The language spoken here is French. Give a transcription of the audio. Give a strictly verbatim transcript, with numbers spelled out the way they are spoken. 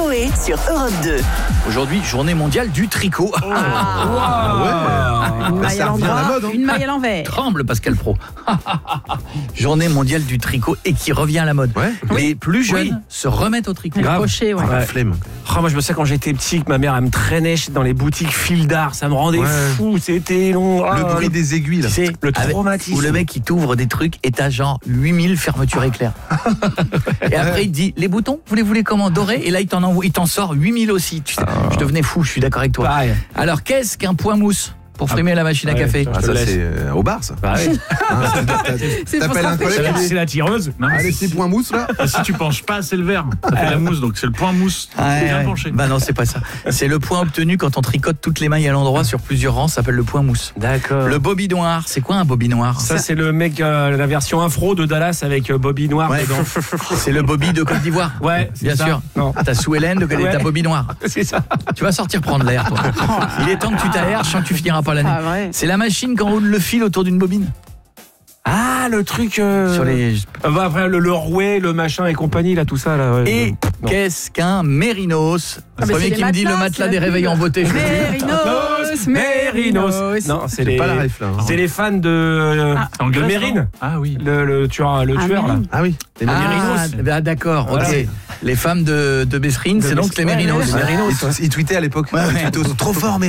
Coé sur Europe deux. Aujourd'hui, journée mondiale du tricot. Oh. Ah, ouais. Une maille à l'endroit, hein. une maille à l'envers. Tremble Pascal Pro. Journée mondiale du tricot et qui revient à la mode. Ouais. Les plus jeunes Oui. se remettent au tricot. Le Grave. crochet, ouais. La flemme. Oh, moi je me souviens quand j'étais petit que ma mère elle me traînait dans les boutiques fil d'art, ça me rendait Ouais. fou, c'était long. Le Ah, bruit des aiguilles, là. Tu sais, le avec- traumatisme. où le mec il t'ouvre des trucs et t'as genre huit mille fermetures éclairs. Et après il te dit les boutons, vous les voulez comment dorés? Et là il t'en envoie, il t'en sort huit mille aussi. Tu sais, je devenais fou, je suis d'accord avec toi. Pareil. Alors qu'est-ce qu'un point mousse pour frimer la machine à ouais, café? je Ah, te ça, laisse. c'est euh, au bar, ça. Bah ouais. Hein, c'est- t'as- C'est pour T'appelles se un rafraîchir. collègue. C'est la tireuse. Non, Allez, six points mousse, là. mais si tu penches pas, c'est le verre. Ça fait la mousse, donc c'est le point mousse. Ouais, Bien ouais. penché. Bah non, c'est pas ça. C'est le point obtenu quand on tricote toutes les mailles à l'endroit sur plusieurs rangs, ça s'appelle le point mousse. D'accord. Le bobinoir, c'est quoi un bobinoir? Ça c'est le mec, euh, la version infro de Dallas avec euh, Bobby Noir Ouais. dedans. C'est le Bobby de Côte d'Ivoire. Ouais, c'est Bien ça. sûr. Non. T'as Sue Hélène de Ouais. t'as Bobby Noir. C'est ça. Tu vas sortir prendre l'air, toi. Il est temps que tu t'aères, je sens que tu finiras pas l'année. Ah, vrai. C'est la machine qui enroule le fil autour d'une bobine. Ah le truc. euh, Sur les... euh, bah, après le, le rouet, le machin et compagnie là, tout ça là. Ouais, Et non. qu'est-ce qu'un mérinos? Ah, Le mais premier c'est qui les me dit le matelas, matelas c'est des la réveils pub. en beauté, je le dis. Mérinos, Mérinos. Non, c'est J'ai les. pas la ref, là. hein. C'est les fans de, euh, En de Grèce, Mérine. non Ah oui. Le, le tueur, le Ah, tueur là. Mérine. Ah oui, les Ah, mérinos. bah, d'accord, Voilà. ok. Les femmes de, de Bessrine, De c'est donc les Bessrine, mérinos. ouais, ouais. Ils- Ils tweetaient à l'époque. Ouais, ouais. Ils tweetaient trop fort, mais